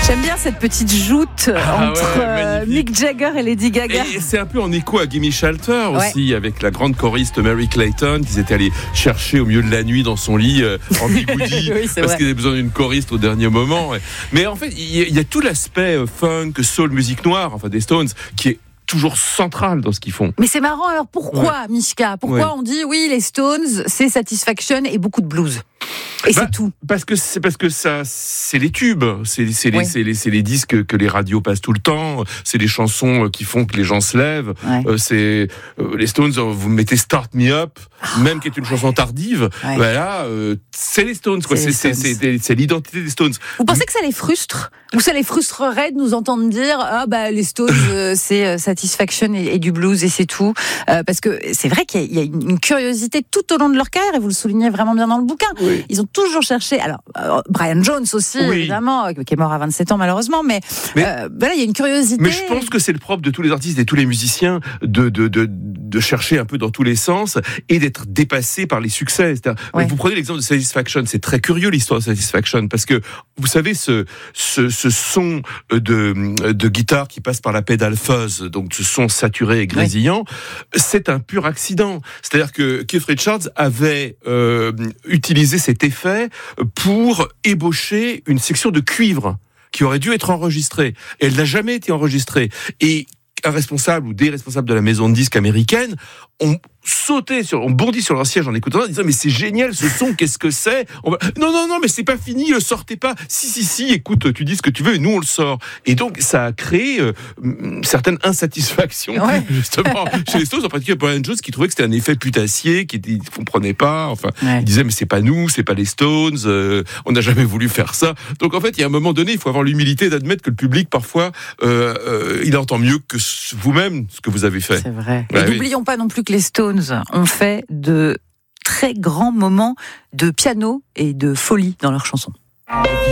J'aime bien cette petite joute entre Mick Jagger et Lady Gaga. Et c'est un peu en écho à Gimme Shelter aussi, avec la grande choriste Mary Clayton, qu'ils étaient allés chercher au milieu de la nuit dans son lit en bigoudi, oui, parce qu'ils avaient besoin d'une choriste au dernier moment. Mais en fait, il y a tout l'aspect funk, soul, musique noire, enfin des Stones, qui est toujours central dans ce qu'ils font. Mais c'est marrant, alors pourquoi, Mishka ? Pourquoi on dit, oui, les Stones, c'est Satisfaction et beaucoup de blues ? Et c'est tout. Parce que ça, c'est les tubes, c'est les disques que les radios passent tout le temps, c'est les chansons qui font que les gens se lèvent. C'est les Stones. Vous mettez Start Me Up, même qui est une chanson tardive. Voilà, c'est les Stones. Quoi. C'est l'identité des Stones. Vous pensez que ça les frustre, ou ça les frustrerait de nous entendre dire les Stones c'est Satisfaction et du blues et c'est tout, parce que c'est vrai qu'il y a une curiosité tout au long de leur carrière et vous le soulignez vraiment bien dans le bouquin. Ils ont toujours cherché. Alors, Brian Jones aussi, évidemment, qui est mort à 27 ans malheureusement, mais voilà, il y a une curiosité. Mais je pense que c'est le propre de tous les artistes et tous les musiciens de chercher un peu dans tous les sens et d'être dépassés par les succès. Vous prenez l'exemple de Satisfaction, c'est très curieux l'histoire de Satisfaction, parce que vous savez ce son de guitare qui passe par la pédale fuzz, donc ce son saturé et grésillant, c'est un pur accident. C'est-à-dire que Keith Richards avait utilisé cet effet pour ébaucher une section de cuivre qui aurait dû être enregistrée. Et elle n'a jamais été enregistrée. Et un responsable ou des responsables de la maison de disques américaine ont bondi sur leur siège en écoutant ça, en disant mais c'est génial ce son, qu'est-ce que c'est ? Non, mais c'est pas fini, le sortez pas. Si, écoute, tu dis ce que tu veux et nous on le sort. Et donc ça a créé une certaine insatisfaction justement chez les Stones, en particulier Brian Jones qui trouvait que c'était un effet putassier, qui ne comprenait pas. Enfin, il disait mais c'est pas nous, c'est pas les Stones, on n'a jamais voulu faire ça. Donc en fait, il y a un moment donné, il faut avoir l'humilité d'admettre que le public parfois il entend mieux que vous-même ce que vous avez fait. C'est vrai. Et n'oublions pas non plus que les Stones ont fait de très grands moments de piano et de folie dans leurs chansons.